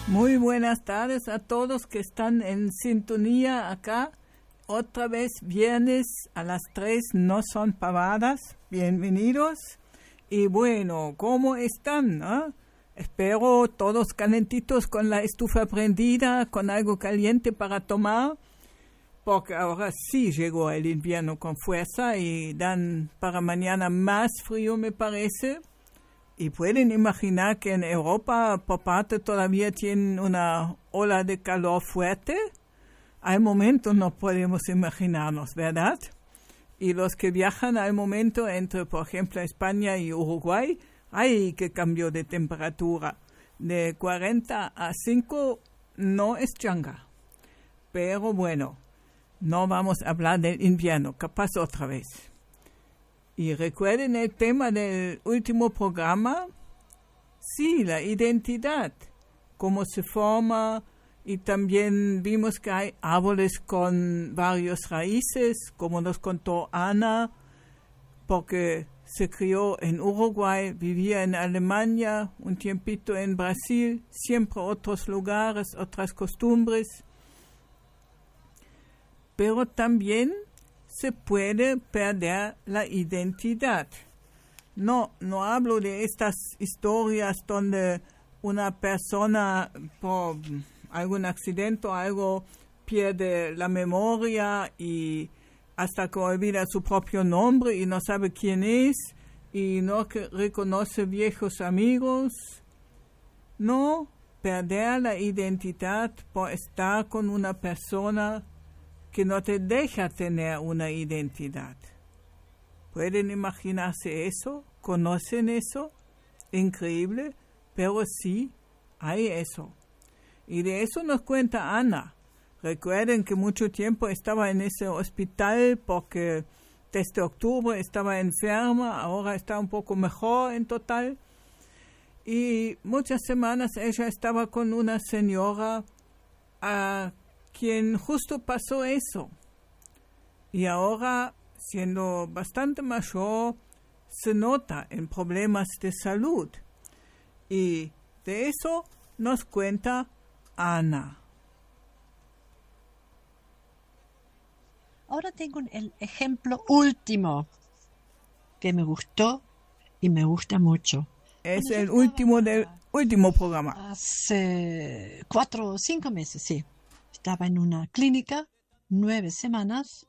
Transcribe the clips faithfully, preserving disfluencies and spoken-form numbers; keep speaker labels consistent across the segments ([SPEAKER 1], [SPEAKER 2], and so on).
[SPEAKER 1] Muy buenas tardes a todos que están en sintonía acá. Otra vez viernes a las tres, no son pavadas. Bienvenidos. Y bueno, ¿cómo están? ¿No? Espero todos calentitos con la estufa prendida, con algo caliente para tomar, porque ahora sí llegó el invierno con fuerza y dan para mañana más frío, me parece. Y pueden imaginar que en Europa, por parte, todavía tienen una ola de calor fuerte. Al momento no podemos imaginarnos, ¿verdad? Y los que viajan al momento entre, por ejemplo, España y Uruguay, ¡ay, qué cambio de temperatura! De cuarenta a cinco no es changa. Pero bueno, no vamos a hablar del invierno, capaz otra vez. Y recuerden el tema del último programa. Sí, la identidad, cómo se forma, y también vimos que hay árboles con varias raíces, como nos contó Ana, porque se crió en Uruguay, vivía en Alemania, un tiempito en Brasil, siempre otros lugares, otras costumbres. Pero también se puede perder la identidad. No, no hablo de estas historias donde una persona por algún accidente o algo pierde la memoria y hasta que olvida su propio nombre y no sabe quién es y no reconoce viejos amigos. No, perder la identidad por estar con una persona que no te deja tener una identidad. ¿Pueden imaginarse eso? ¿Conocen eso? Increíble, pero sí, hay eso. Y de eso nos cuenta Ana. Recuerden que mucho tiempo estaba en ese hospital porque desde octubre estaba enferma, ahora está un poco mejor en total. Y muchas semanas ella estaba con una señora a quien justo pasó eso. Y ahora, siendo bastante mayor, se nota en problemas de salud. Y de eso nos cuenta Ana.
[SPEAKER 2] Ahora tengo el ejemplo último que me gustó y me gusta mucho.
[SPEAKER 1] Es el último del último programa.
[SPEAKER 2] Hace cuatro o cinco meses, sí. Estaba en una clínica, nueve semanas.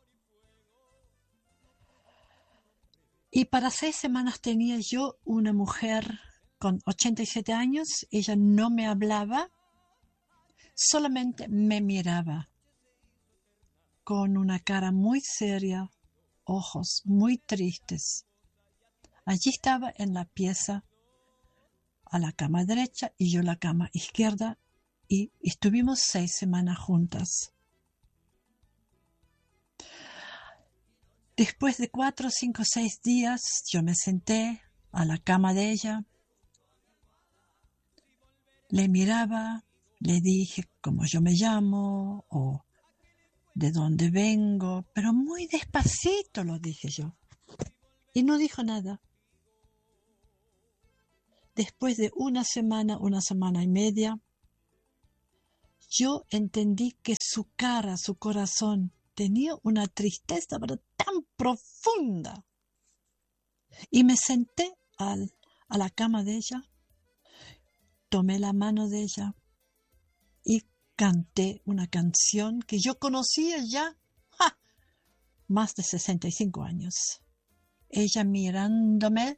[SPEAKER 2] Y para seis semanas tenía yo una mujer con ochenta y siete años. Ella no me hablaba, solamente me miraba con una cara muy seria, ojos muy tristes. Allí estaba en la pieza, a la cama derecha y yo la cama izquierda, y estuvimos seis semanas juntas. Después de cuatro, cinco, seis días, yo me senté a la cama de ella, le miraba, le dije cómo yo me llamo o de dónde vengo, pero muy despacito lo dije yo. Y no dijo nada. Después de una semana, una semana y media, yo entendí que su cara, su corazón, tenía una tristeza pero tan profunda. Y me senté al, a la cama de ella, tomé la mano de ella y canté una canción que yo conocía ya ¡ja! Más de sesenta y cinco años. Ella mirándome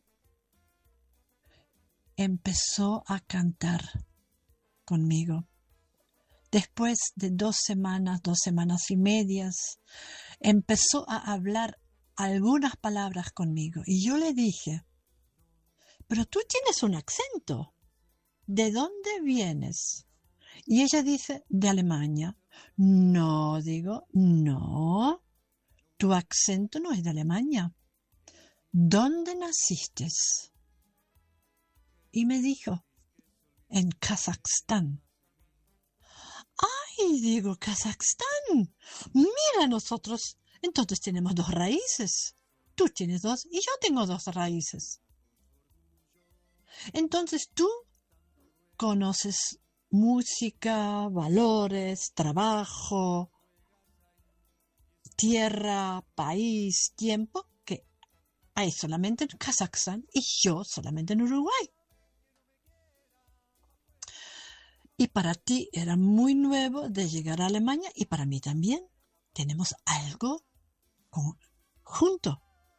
[SPEAKER 2] empezó a cantar conmigo. Después de dos semanas, dos semanas y medias, empezó a hablar algunas palabras conmigo. Y yo le dije, pero tú tienes un acento. ¿De dónde vienes? Y ella dice, de Alemania. No, digo, no. Tu acento no es de Alemania. ¿Dónde naciste? Y me dijo, en Kazajstán. ¡Ay! Digo, Kazajstán. Mira, nosotros entonces tenemos dos raíces. Tú tienes dos y yo tengo dos raíces. Entonces tú conoces música, valores, trabajo, tierra, país, tiempo, que hay solamente en Kazajstán y yo solamente en Uruguay. Y para ti era muy nuevo de llegar a Alemania y para mí también. Tenemos algo junto.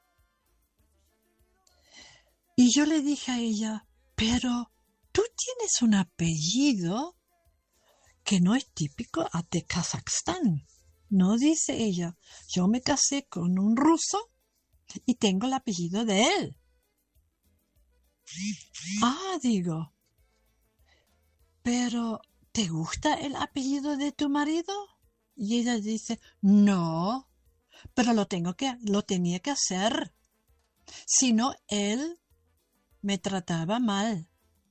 [SPEAKER 2] Y yo le dije a ella, pero tú tienes un apellido que no es típico de Kazajstán. No, dice ella, yo me casé con un ruso y tengo el apellido de él. Ah, digo, pero ¿te gusta el apellido de tu marido? Y ella dice, no, pero lo tengo que, lo tenía que hacer. Si no, él me trataba mal.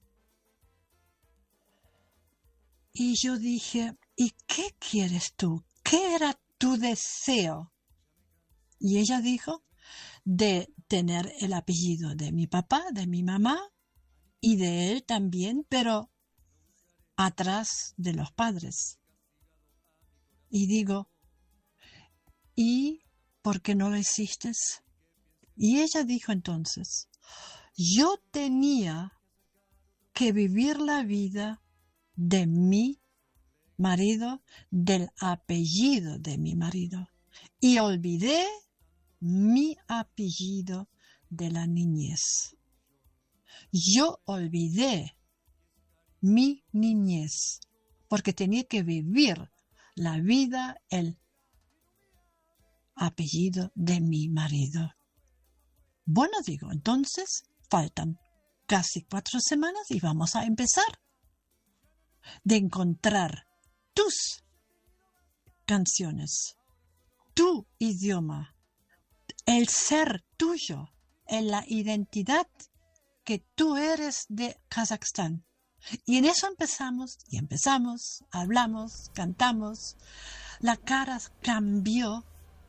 [SPEAKER 2] Y yo dije, ¿y qué quieres tú? ¿Qué era tu deseo? Y ella dijo, de tener el apellido de mi papá, de mi mamá y de él también, pero atrás de los padres. Y digo, ¿y por qué no lo hiciste? Y ella dijo entonces, yo tenía que vivir la vida de mi marido, del apellido de mi marido, y olvidé mi apellido de la niñez. Yo olvidé mi niñez porque tenía que vivir la vida, el apellido de mi marido. Bueno, digo, entonces faltan casi cuatro semanas y vamos a empezar de encontrar tus canciones, tu idioma, el ser tuyo, en la identidad que tú eres de Kazajstán. Y en eso empezamos, y empezamos, hablamos, cantamos, la cara cambió.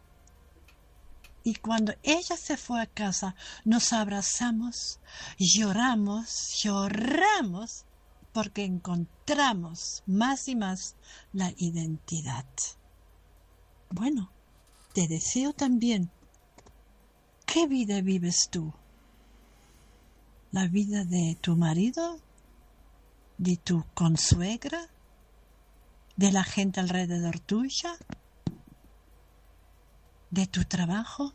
[SPEAKER 2] Y cuando ella se fue a casa, nos abrazamos, lloramos, lloramos, porque encontramos más y más la identidad. Bueno, te deseo también. ¿Qué vida vives tú? ¿La vida de tu marido? ¿De tu consuegra? ¿De la gente alrededor tuya? ¿De tu trabajo?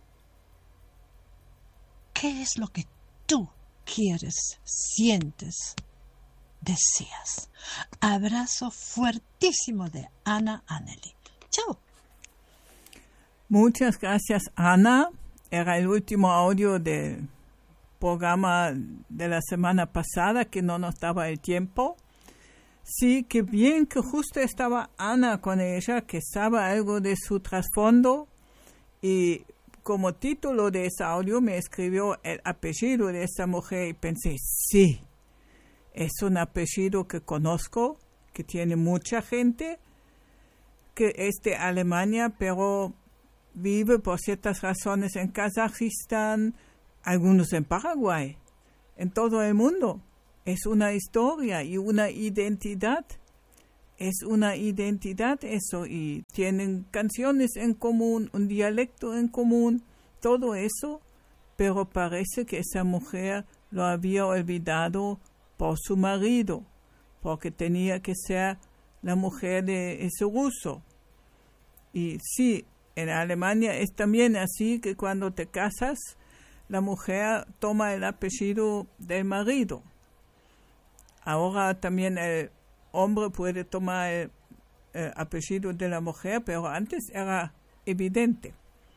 [SPEAKER 2] ¿Qué es lo que tú quieres, sientes, deseas? Abrazo fuertísimo de Ana Anneli. Chao.
[SPEAKER 1] Muchas gracias, Ana. Era el último audio del programa de la semana pasada, que no nos daba el tiempo. Sí, que bien que justo estaba Ana con ella, que sabe algo de su trasfondo. Y como título de ese audio me escribió el apellido de esa mujer y pensé, sí, es un apellido que conozco, que tiene mucha gente, que es de Alemania, pero vive por ciertas razones en Kazajistán, algunos en Paraguay, en todo el mundo. Es una historia y una identidad. Es una identidad eso, y tienen canciones en común, un dialecto en común, todo eso, pero parece que esa mujer lo había olvidado por su marido, porque tenía que ser la mujer de ese ruso. Y sí, en Alemania es también así, que cuando te casas, la mujer toma el apellido del marido. Ahora también el hombre puede tomar el, el apellido de la mujer, pero antes era evidente.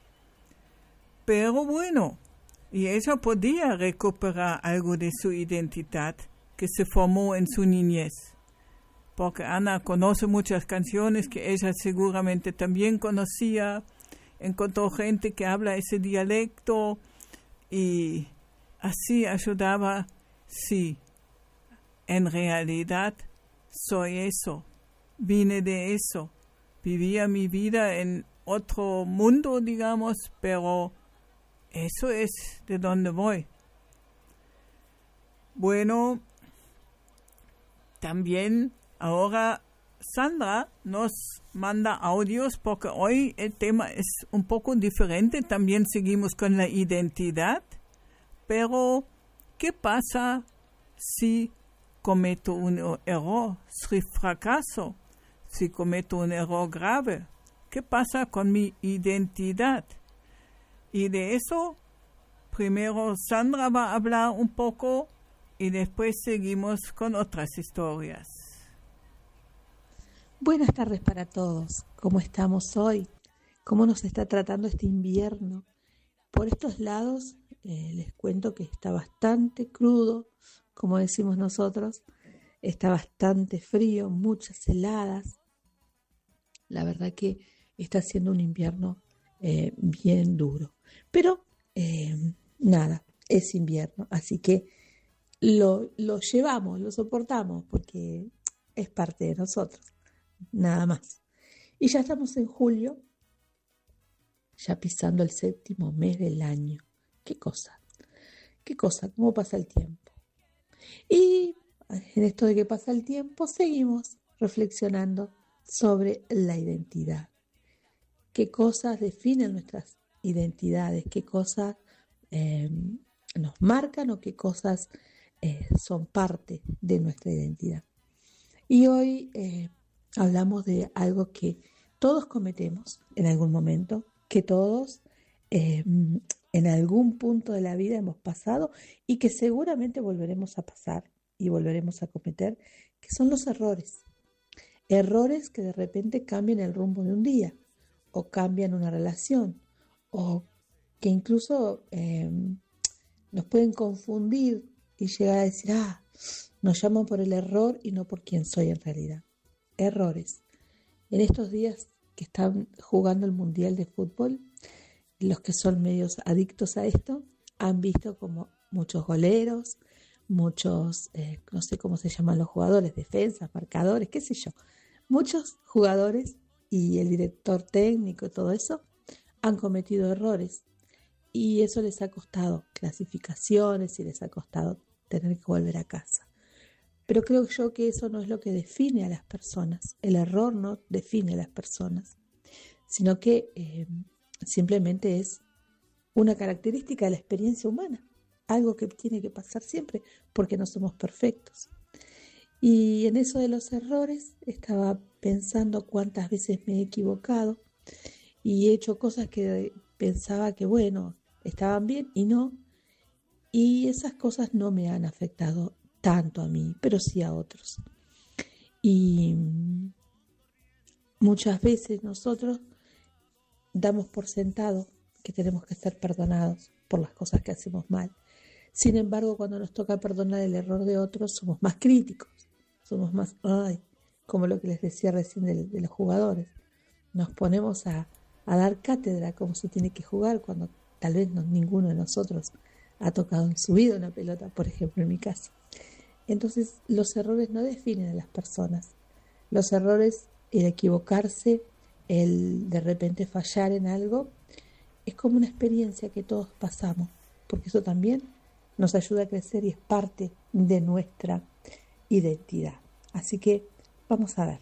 [SPEAKER 1] Pero bueno, y ella podía recuperar algo de su identidad que se formó en su niñez. Porque Ana conoce muchas canciones que ella seguramente también conocía, encontró gente que habla ese dialecto y así ayudaba. Sí, en realidad soy eso, vine de eso, vivía mi vida en otro mundo, digamos, pero eso es de donde voy. Bueno, también ahora Sandra nos manda audios porque hoy el tema es un poco diferente. También seguimos con la identidad. Pero, ¿qué pasa si cometo un error, si fracaso, si cometo un error grave? ¿Qué pasa con mi identidad? Y de eso, primero Sandra va a hablar un poco y después seguimos con otras historias.
[SPEAKER 3] Buenas tardes para todos. ¿Cómo estamos hoy? ¿Cómo nos está tratando este invierno? Por estos lados eh, les cuento que está bastante crudo, como decimos nosotros. Está bastante frío, muchas heladas. La verdad que está siendo un invierno eh, bien duro. Pero eh, nada, es invierno, así que lo, lo llevamos, lo soportamos porque es parte de nosotros. Nada más. Y ya estamos en julio, ya pisando el séptimo mes del año. ¿Qué cosa? ¿Qué cosa? ¿Cómo pasa el tiempo? Y en esto de que pasa el tiempo, seguimos reflexionando sobre la identidad. ¿Qué cosas definen nuestras identidades? ¿Qué cosas eh, nos marcan o qué cosas eh, son parte de nuestra identidad? Y hoy eh, hablamos de algo que todos cometemos en algún momento, que todos eh, en algún punto de la vida hemos pasado y que seguramente volveremos a pasar y volveremos a cometer, que son los errores. Errores que de repente cambian el rumbo de un día o cambian una relación o que incluso eh, nos pueden confundir y llegar a decir, ah, nos llaman por el error y no por quién soy en realidad. Errores. En estos días que están jugando el Mundial de Fútbol, los que son medios adictos a esto han visto como muchos goleros, muchos, eh, no sé cómo se llaman los jugadores, defensas, marcadores, qué sé yo, muchos jugadores y el director técnico y todo eso han cometido errores y eso les ha costado clasificaciones y les ha costado tener que volver a casa. Pero creo yo que eso no es lo que define a las personas. El error no define a las personas, sino que eh, simplemente es una característica de la experiencia humana, algo que tiene que pasar siempre porque no somos perfectos. Y en eso de los errores estaba pensando cuántas veces me he equivocado y he hecho cosas que pensaba que, bueno, estaban bien y no, y esas cosas no me han afectado tanto a mí, pero sí a otros. Y muchas veces nosotros damos por sentado que tenemos que ser perdonados por las cosas que hacemos mal. Sin embargo, cuando nos toca perdonar el error de otros, somos más críticos, somos más, ay, como lo que les decía recién de, de los jugadores. Nos ponemos a, a dar cátedra cómo se tiene que jugar cuando tal vez no, ninguno de nosotros ha tocado en su vida una pelota, por ejemplo, en mi caso. Entonces, los errores no definen a las personas. Los errores, el equivocarse, el de repente fallar en algo, es como una experiencia que todos pasamos, porque eso también nos ayuda a crecer y es parte de nuestra identidad. Así que vamos a ver.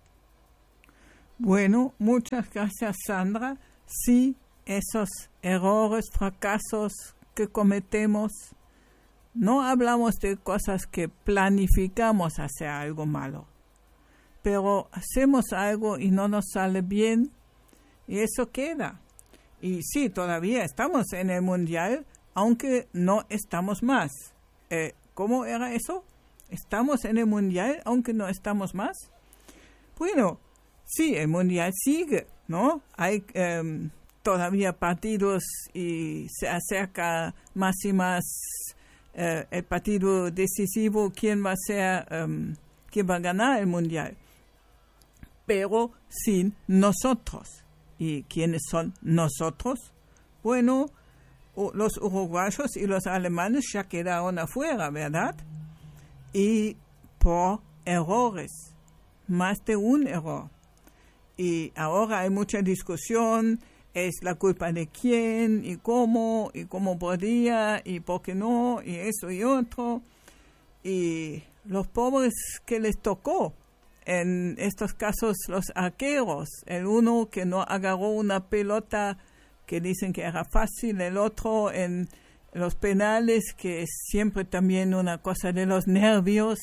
[SPEAKER 1] Bueno, muchas gracias, Sandra. Sí, esos errores, fracasos que cometemos, no hablamos de cosas que planificamos hacer algo malo, pero hacemos algo y no nos sale bien y eso queda. Y sí, todavía estamos en el Mundial, aunque no estamos más. Eh, ¿Cómo era eso? ¿Estamos en el Mundial aunque no estamos más? Bueno, sí, el Mundial sigue, ¿no? Hay um, todavía partidos y se acerca más y más uh, el partido decisivo, quién va a ser, um, quién va a ganar el Mundial. Pero sin nosotros. ¿Y quiénes son nosotros? Bueno, los uruguayos y los alemanes ya quedaron afuera, ¿verdad? Y por errores, más de un error. Y ahora hay mucha discusión, es la culpa de quién y cómo, y cómo podía, y por qué no, y eso y otro. Y los pobres que les tocó, en estos casos los arqueros, el uno que no agarró una pelota que dicen que era fácil, el otro en los penales, que es siempre también una cosa de los nervios.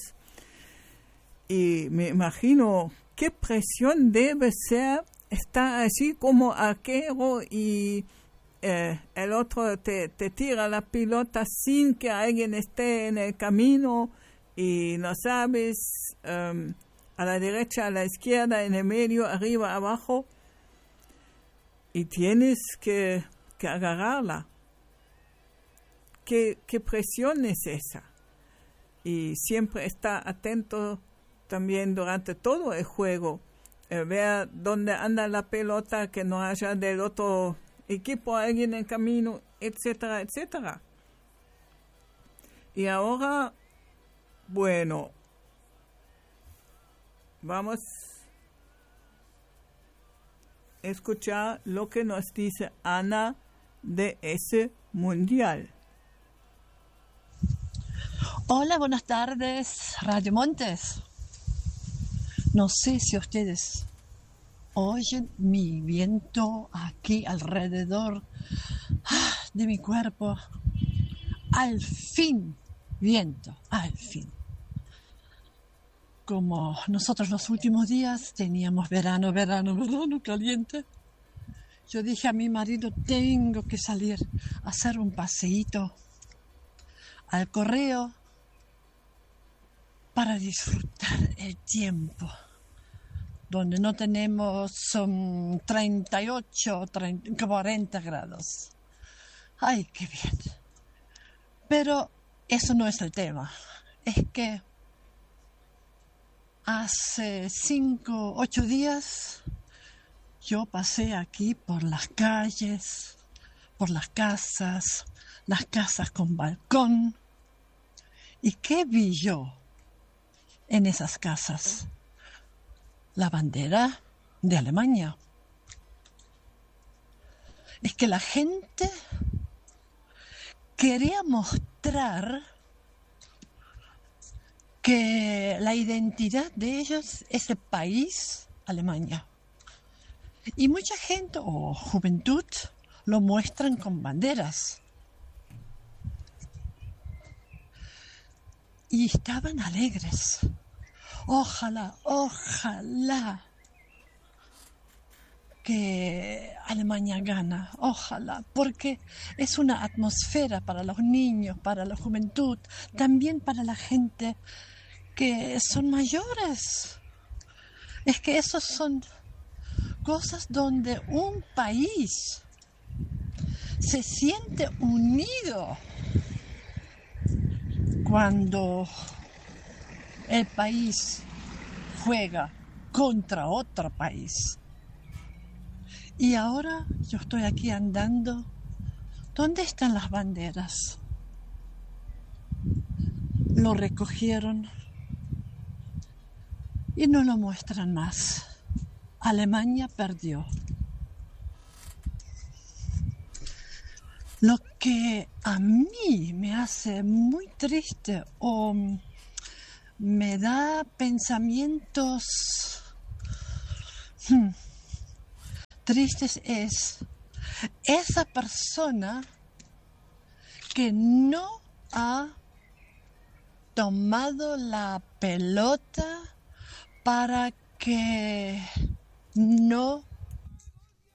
[SPEAKER 1] Y me imagino qué presión debe ser estar así como arquero y eh, el otro te, te tira la pelota sin que alguien esté en el camino y no sabes um, a la derecha, a la izquierda, en el medio, arriba, abajo, y tienes que, que agarrarla. ¿Qué, qué presión es esa? Y siempre está atento también durante todo el juego, eh, ver dónde anda la pelota, que no haya del otro equipo alguien en camino, etcétera, etcétera. Y ahora, bueno, vamos a escuchar lo que nos dice Ana de ese mundial.
[SPEAKER 2] Hola, buenas tardes, Radio Montes. No sé si ustedes oyen mi viento aquí alrededor de mi cuerpo. Al fin, viento, al fin. Como nosotros los últimos días teníamos verano, verano, verano caliente, yo dije a mi marido, tengo que salir a hacer un paseíto al correo para disfrutar el tiempo, donde no tenemos um, treinta y ocho, treinta, cuarenta grados. ¡Ay, qué bien! Pero eso no es el tema. Es que hace cinco, ocho días yo pasé aquí por las calles, por las casas, las casas con balcón. ¿Y qué vi yo en esas casas? La bandera de Alemania. Es que la gente quería mostrar que la identidad de ellos es el país, Alemania. Y mucha gente o juventud lo muestran con banderas. Y estaban alegres. Ojalá, ojalá que Alemania gana, ojalá, porque es una atmósfera para los niños, para la juventud, también para la gente que son mayores. Es que esos son cosas donde un país se siente unido cuando el país juega contra otro país. Y ahora yo estoy aquí andando. ¿Dónde están las banderas? Lo recogieron y no lo muestran más. Alemania perdió. Lo que a mí me hace muy triste o me da pensamientos hmm, tristes es esa persona que no ha tomado la pelota para que no